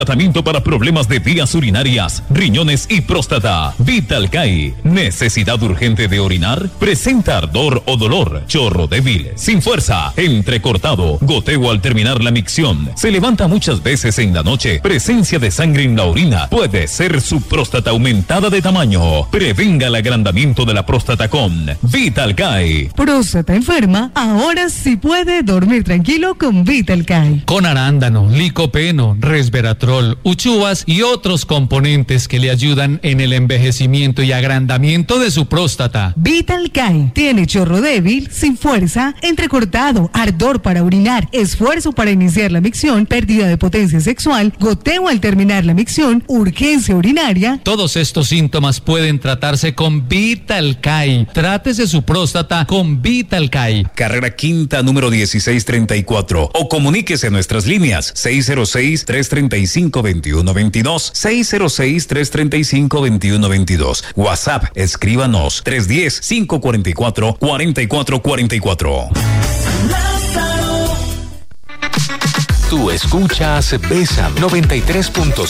Tratamiento para problemas de vías urinarias, riñones y próstata. Vitalcay. ¿Necesidad urgente de orinar? Presenta ardor o dolor. Chorro débil, sin fuerza, entrecortado, goteo al terminar la micción. Se levanta muchas veces en la noche. Presencia de sangre en la orina. Puede ser su próstata aumentada de tamaño. Prevenga el agrandamiento de la próstata con Vitalcay. Próstata enferma, ahora sí puede dormir tranquilo con Vitalcay. Con arándano, licopeno, resveratrol, uchuvas y otros componentes que le ayudan en el envejecimiento y agrandamiento de su próstata. Vitalcay tiene chorro débil, sin fuerza, entrecortado, ardor para orinar, esfuerzo para iniciar la micción, pérdida de potencia sexual, goteo al terminar la micción, urgencia urinaria. Todos estos síntomas pueden tratarse con Vitalcay. Trátese su próstata con Vitalcay. Carrera Quinta, número 1634. O comuníquese a nuestras líneas 606-335-2122, 606-335-2122. WhatsApp, escríbanos 310-544-4444. Tú escuchas Bésame 93.5.